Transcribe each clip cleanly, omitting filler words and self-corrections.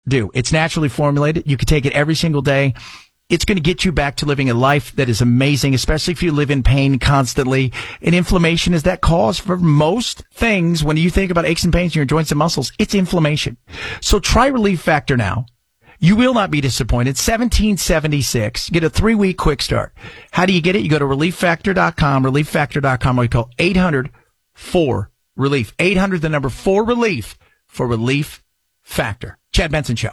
do. It's naturally formulated. You can take it every single day. It's going to get you back to living a life that is amazing, especially if you live in pain constantly. And inflammation is that cause for most things. When you think about aches and pains in your joints and muscles, it's inflammation. So try Relief Factor now. You will not be disappointed. $17.76. Get a 3-week quick start. How do you get it? You go to relieffactor.com, relieffactor.com, or you call 800-4-RELIEF. 800, the number 4-RELIEF for Relief Factor. Chad Benson Show.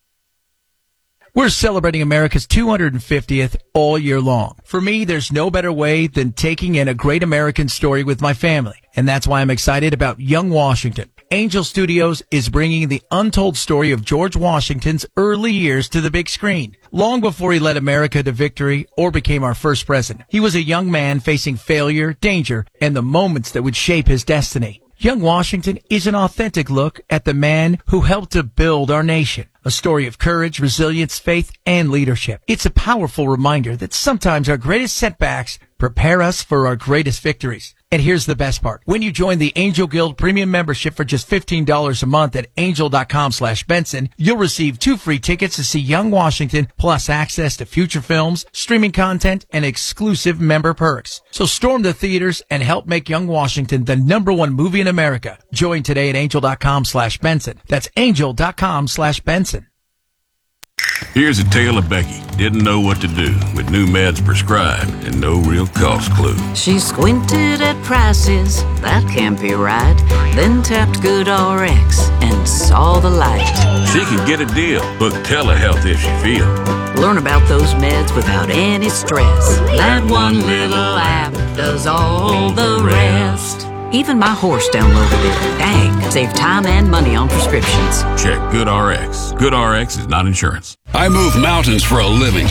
We're celebrating America's 250th all year long. For me, there's no better way than taking in a great American story with my family. And that's why I'm excited about Young Washington. Angel Studios is bringing the untold story of George Washington's early years to the big screen. Long before he led America to victory or became our first president, he was a young man facing failure, danger, and the moments that would shape his destiny. Young Washington is an authentic look at the man who helped to build our nation. A story of courage, resilience, faith, and leadership. It's a powerful reminder that sometimes our greatest setbacks prepare us for our greatest victories. And here's the best part. When you join the Angel Guild premium membership for just $15 a month at angel.com/Benson, you'll receive 2 free tickets to see Young Washington, plus access to future films, streaming content, and exclusive member perks. So storm the theaters and help make Young Washington the #1 movie in America. Join today at angel.com/Benson. That's angel.com/Benson. Here's a tale of Becky. Didn't know what to do with new meds prescribed and no real cost clue. She squinted at prices, that can't be right. Then tapped GoodRx and saw the light. She could get a deal. Book telehealth if she feel. Learn about those meds without any stress. That one little app does all the rest. Even my horse downloaded it. Dang, save time and money on prescriptions. Check GoodRx. GoodRx is not insurance. I move mountains for a living.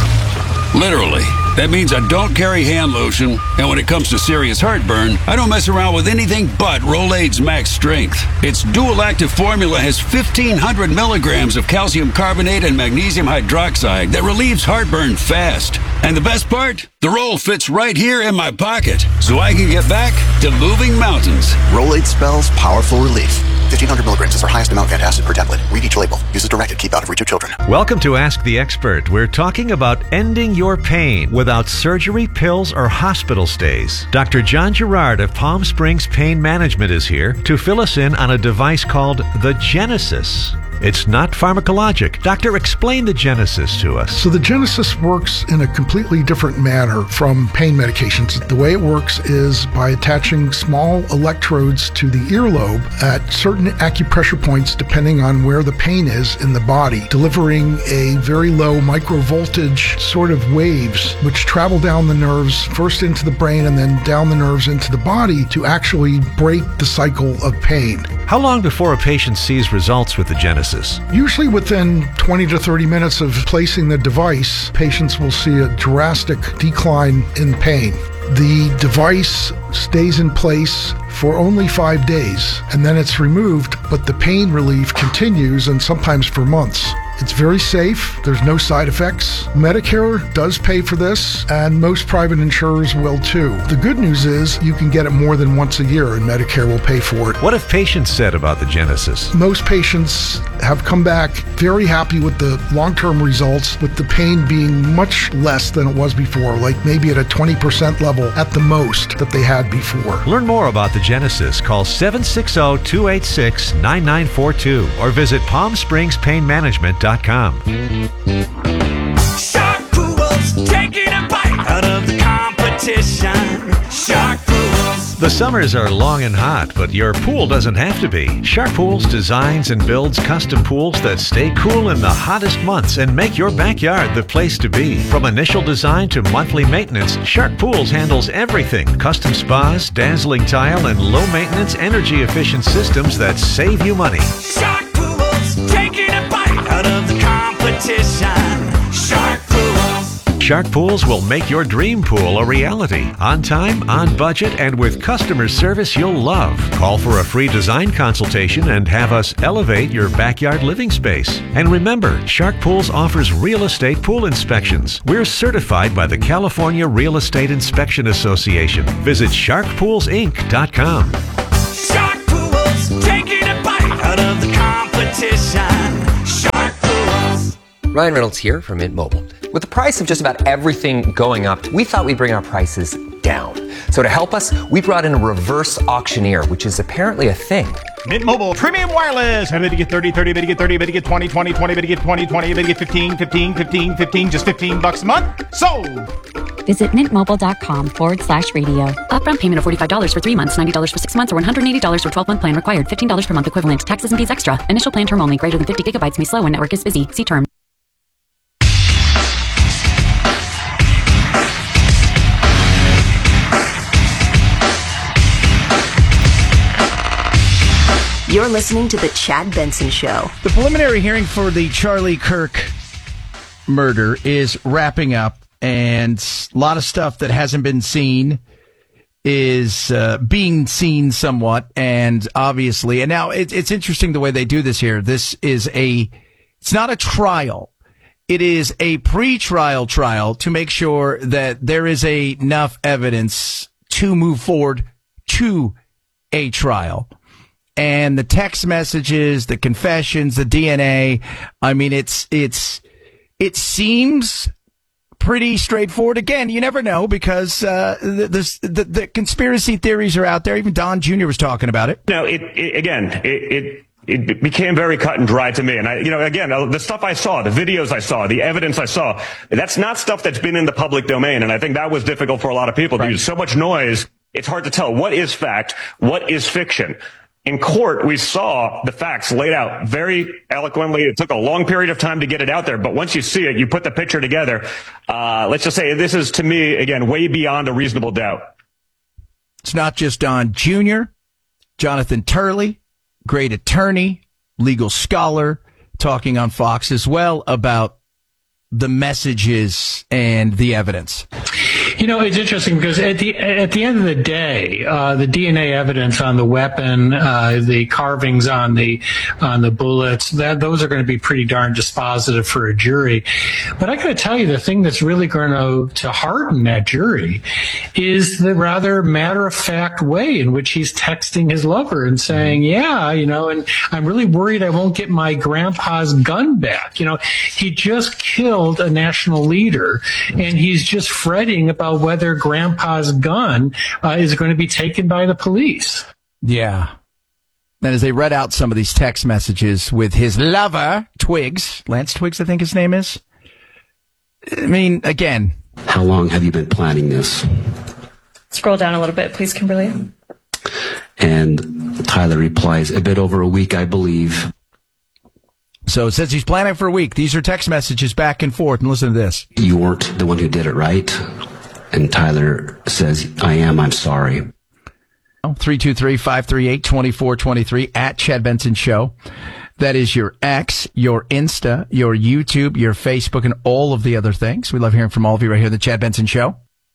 Literally. That means I don't carry hand lotion, and when it comes to serious heartburn, I don't mess around with anything but Rolaids Max Strength. Its dual-active formula has 1,500 milligrams of calcium carbonate and magnesium hydroxide that relieves heartburn fast. And the best part? The roll fits right here in my pocket, so I can get back to moving mountains. Rolaids spells powerful relief. 1,500 milligrams is our highest amount of antacid per tablet. Read each label. Use as directed. Keep out of reach of children. Welcome to Ask the Expert. We're talking about ending your pain without surgery, pills, or hospital stays. Dr. John Gerard of Palm Springs Pain Management is here to fill us in on a device called the Genesis. It's not pharmacologic. Doctor, explain the Genesis to us. So the Genesis works in a completely different manner from pain medications. The way it works is by attaching small electrodes to the earlobe at certain acupressure points depending on where the pain is in the body, delivering a very low microvoltage sort of waves which travel down the nerves, first into the brain and then down the nerves into the body to actually break the cycle of pain. How long before a patient sees results with the Genesis? Usually within 20 to 30 minutes of placing the device, patients will see a drastic decline in pain. The device stays in place for only 5 days, and then it's removed, but the pain relief continues, and sometimes for months. It's very safe. There's no side effects. Medicare does pay for this, and most private insurers will too. The good news is you can get it more than once a year, and Medicare will pay for it. What have patients said about the Genesis? Most patients have come back very happy with the long-term results, with the pain being much less than it was before, like maybe at a 20% level at the most that they had before. Learn more about the Genesis. Call 760-286-9942 or visit PalmSpringsPainManagement.com. Shark Pools, taking a bite out of the competition. Shark Pools. The summers are long and hot, but your pool doesn't have to be. Shark Pools designs and builds custom pools that stay cool in the hottest months and make your backyard the place to be. From initial design to monthly maintenance, Shark Pools handles everything. Custom spas, dazzling tile, and low-maintenance, energy-efficient systems that save you money. Shark Pools, taking a bite out of the competition. Shark Pools. Shark Pools will make your dream pool a reality. On time, on budget, and with customer service you'll love. Call for a free design consultation and have us elevate your backyard living space. And remember, Shark Pools offers real estate pool inspections. We're certified by the California Real Estate Inspection Association. Visit sharkpoolsinc.com. Shark Pools, taking a bite out of the competition. Shark Ryan Reynolds here from Mint Mobile. With the price of just about everything going up, we thought we'd bring our prices down. So to help us, we brought in a reverse auctioneer, which is apparently a thing. Mint Mobile Premium Wireless. How to get 30, 30, to get 30, to get 20, 20, 20, to get 20, 20, to get 15, 15, 15, 15, just $15 a month? Sold! Visit mintmobile.com/radio. Upfront payment of $45 for 3 months, $90 for 6 months, or $180 for 12-month plan required. $15 per month equivalent. Taxes and fees extra. Initial plan term only. Greater than 50 gigabytes may slow when network is busy. See term. You're listening to The Chad Benson Show. The preliminary hearing for the Charlie Kirk murder is wrapping up, and a lot of stuff that hasn't been seen is being seen somewhat, and obviously. And now it's interesting the way they do this here. This is it's not a trial. It is a pre-trial trial to make sure that there is enough evidence to move forward to a trial. And the text messages, the confessions, the DNA. I mean, it seems pretty straightforward. Again, you never know because the conspiracy theories are out there. Even Don Jr. was talking about it. No, it became very cut and dry to me. And the stuff I saw, the videos I saw, the evidence I saw, that's not stuff that's been in the public domain. And I think that was difficult for a lot of people. There's so much noise. It's hard to tell what is fact, what is fiction. In court, we saw the facts laid out very eloquently. It took a long period of time to get it out there, but once you see it, you put the picture together. Let's just say this is, to me, again, way beyond a reasonable doubt. It's not just Don Jr., Jonathan Turley, great attorney, legal scholar, talking on Fox as well about the messages and the evidence. You know, it's interesting because at the end of the day, the DNA evidence on the weapon, the carvings on the bullets, those are going to be pretty darn dispositive for a jury. But I got to tell you, the thing that's really going to hearten that jury is the rather matter-of-fact way in which he's texting his lover and saying, and I'm really worried I won't get my grandpa's gun back. You know, he just killed a national leader, and he's just fretting about whether grandpa's gun is going to be taken by the police. Yeah. And as they read out some of these text messages with his lover, Twiggs, Lance Twiggs, I think his name is. I mean, again. How long have you been planning this? Scroll down a little bit, please, Kimberly. And Tyler replies, a bit over a week, I believe. So it says he's planning for a week. These are text messages back and forth. And listen to this. You weren't the one who did it, right? And Tyler says, I am. I'm sorry. 323-538-2423 at Chad Benson Show. That is your X, your Insta, your YouTube, your Facebook, and all of the other things. We love hearing from all of you right here on the Chad Benson Show.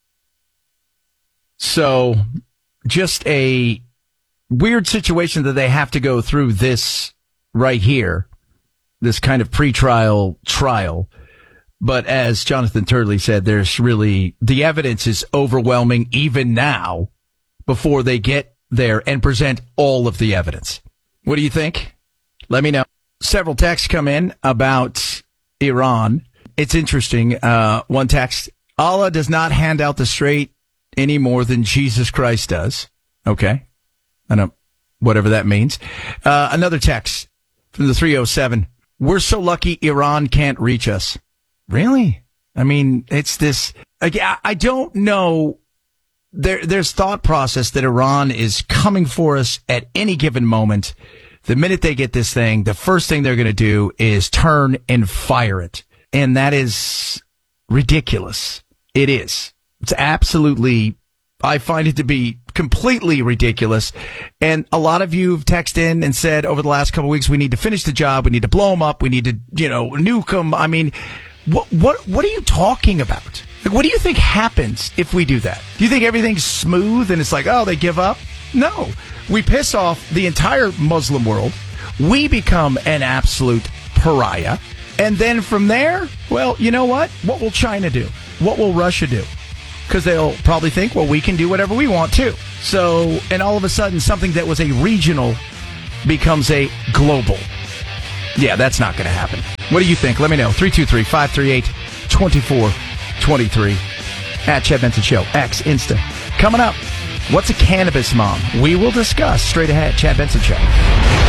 So just a weird situation that they have to go through this right here, this kind of pre-trial trial. But as Jonathan Turley said, the evidence is overwhelming even now before they get there and present all of the evidence. What do you think? Let me know. Several texts come in about Iran. It's interesting. One text, Allah does not hand out the straight any more than Jesus Christ does. Okay. I don't, whatever that means. Another text from the 307. We're so lucky Iran can't reach us. Really? I mean, it's this. I don't know. There's thought process that Iran is coming for us at any given moment. The minute they get this thing, the first thing they're going to do is turn and fire it. And that is ridiculous. It is. It's absolutely, I find it to be completely ridiculous. And a lot of you have texted in and said over the last couple of weeks, we need to finish the job. We need to blow them up. We need to, nuke them. I mean, what are you talking about? Like, what do you think happens if we do that? Do you think everything's smooth and it's like, oh, they give up? No. We piss off the entire Muslim world. We become an absolute pariah. And then from there, well, you know what? What will China do? What will Russia do? Because they'll probably think, well, we can do whatever we want too. So, and all of a sudden, something that was a regional becomes a global. Yeah, that's not going to happen. What do you think? Let me know. 323-538-2423 at Chad Benson Show. X, Insta. Coming up, what's a cannabis mom? We will discuss straight ahead. Chad Benson Show.